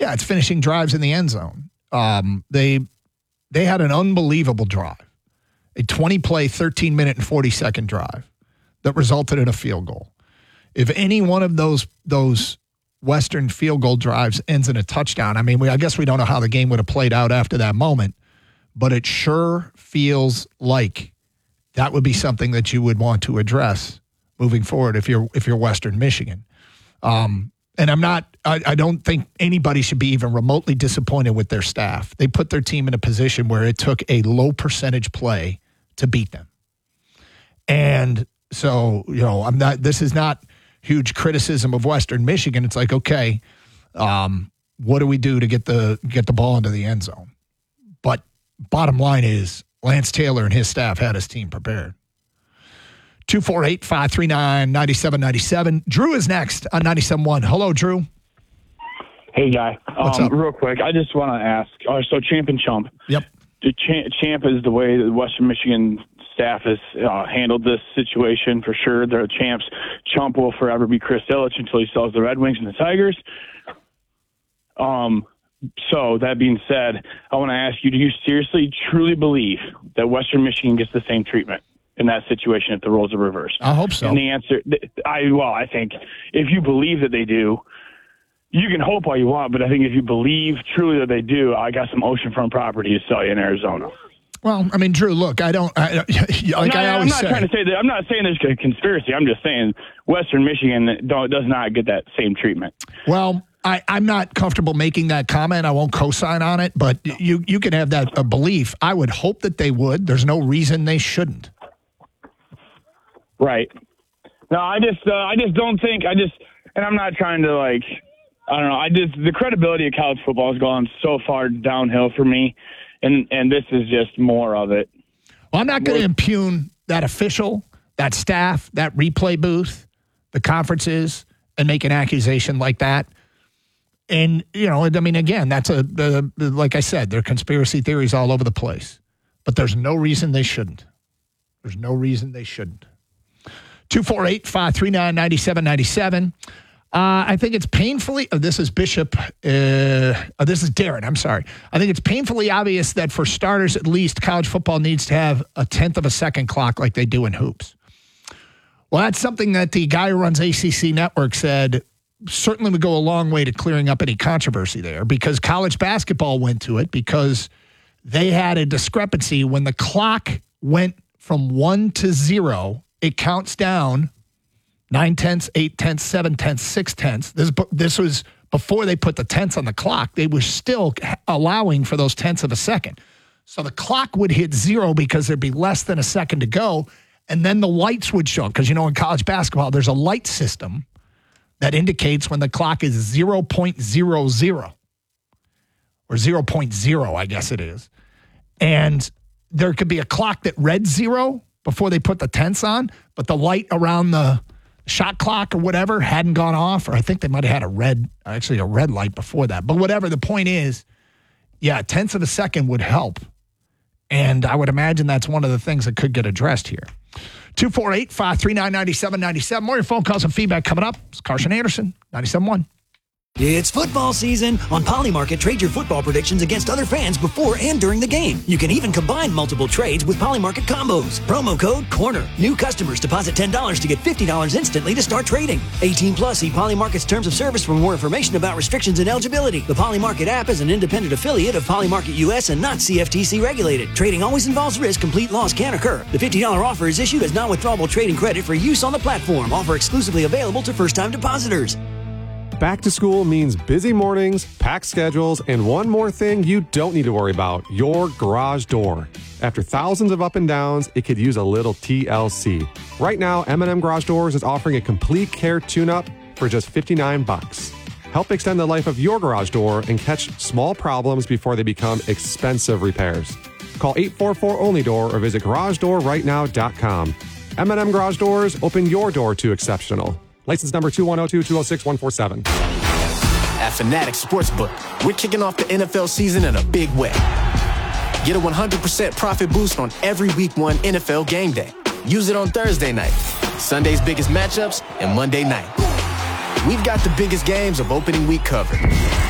Yeah, it's finishing drives in the end zone. They had an unbelievable drive, a 20-play, 13-minute and 40-second drive that resulted in a field goal. If any one of those Western field goal drives ends in a touchdown, I mean, I guess we don't know how the game would have played out after that moment, but it sure feels like that would be something that you would want to address moving forward if you're Western Michigan. And I don't think anybody should be even remotely disappointed with their staff. They put their team in a position where it took a low percentage play to beat them. And so, this is not huge criticism of Western Michigan. It's like, okay, what do we do to get the ball into the end zone? But bottom line is Lance Taylor and his staff had his team prepared. 248-539-9797. Drew is next on 97.1. Hello, Drew. Hey, guy. What's up? Real quick, I just want to ask. So Champ and Chump. Yep. Champ is the way the Western Michigan staff has handled this situation for sure. They're Champs. Chump will forever be Chris Ilitch until he sells the Red Wings and the Tigers. So that being said, I want to ask you, do you seriously, truly believe that Western Michigan gets the same treatment in that situation if the roles are reversed? I hope so. And the answer, I think if you believe that they do, you can hope all you want, but I think if you believe truly that they do, I got some oceanfront property to sell you in Arizona. Well, I mean, Drew, look, I'm not trying to say that. I'm not saying there's a conspiracy. I'm just saying Western Michigan does not get that same treatment. Well, I'm not comfortable making that comment. I won't co-sign on it, but you can have that belief. I would hope that they would. There's no reason they shouldn't. Right. No, I just don't think. And I'm not trying to I don't know. The credibility of college football has gone so far downhill for me, and this is just more of it. Well, I'm not going to impugn that official, that staff, that replay booth, the conferences, and make an accusation like that. And, again, that's like I said, there are conspiracy theories all over the place. But there's no reason they shouldn't. There's no reason they shouldn't. 248-539-9797. I think it's painfully, this is Bishop, this is Darren, I'm sorry. I think it's painfully obvious that for starters, at least, college football needs to have a 1/10 of a second clock like they do in hoops. Well, that's something that the guy who runs ACC Network said certainly would go a long way to clearing up any controversy there, because college basketball went to it because they had a discrepancy when the clock went from 1 to 0. It counts down 9/10, 8/10, 7/10, 6/10. This was before they put the tenths on the clock. They were still allowing for those tenths of a second. So the clock would hit 0 because there'd be less than a second to go, and then the lights would show up. Because, in college basketball, there's a light system that indicates when the clock is 0.00 or 0.0, I guess it is. And there could be a clock that read 0 before they put the tenths on, but the light around the shot clock or whatever hadn't gone off, or I think they might have had a red light before that. But whatever, the point is, yeah, 1/10 of a second would help. And I would imagine that's one of the things that could get addressed here. 248-539-9797. More of your phone calls and feedback coming up. It's Carson Anderson, 97.1. It's football season. On Polymarket, trade your football predictions against other fans before and during the game. You can even combine multiple trades with Polymarket combos. Promo code CORNER. New customers deposit $10 to get $50 instantly to start trading. 18 plus. See Polymarket's terms of service for more information about restrictions and eligibility. The Polymarket app is an independent affiliate of Polymarket US and not CFTC regulated. Trading always involves risk. Complete loss can occur. The $50 offer is issued as non-withdrawable trading credit for use on the platform. Offer exclusively available to first-time depositors. Back to school means busy mornings, packed schedules, and one more thing you don't need to worry about, your garage door. After thousands of up and downs, it could use a little TLC. Right now, M&M Garage Doors is offering a complete care tune-up for just $59. Help extend the life of your garage door and catch small problems before they become expensive repairs. Call 844-ONLY-DOOR or visit garagedoorrightnow.com. M&M Garage Doors, open your door to exceptional. License number 2102206-147. At Fanatics Sportsbook, we're kicking off the NFL season in a big way. Get a 100% profit boost on every Week 1 NFL game day. Use it on Thursday night, Sunday's biggest matchups, and Monday night. We've got the biggest games of opening week covered.